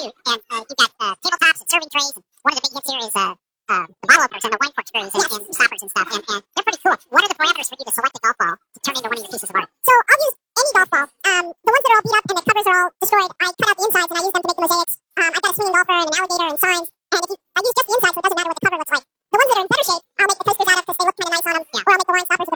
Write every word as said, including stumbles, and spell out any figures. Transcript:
food, and uh, you've got uh, tabletops and serving trays, and one of the big hits here is uh, uh, the bottle openers and the wine cork screws and, yes. and stoppers and stuff, and, and they're pretty cool. What are the parameters for you to select a golf ball to turn into one of your pieces of art? So I'll use any golf ball. Um, the ones that are all beat up and the covers are all destroyed, I cut out the insides and I use them to make the mosaics. Um, I've got a swinging golfer and an alligator and signs, and if you, I use just the inside, so it doesn't matter what the cover looks like. The ones that are in better shape, I'll make the coasters out of because they look kind of nice on them, yeah. or I'll make the wine stoppers with